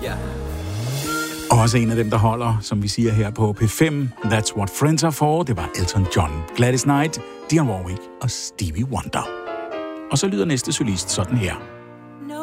Også en af dem, der holder, som vi siger her på P5, That's What Friends Are For, det var Elton John, Gladys Knight, Dionne Warwick og Stevie Wonder. Og så lyder næste solist sådan her.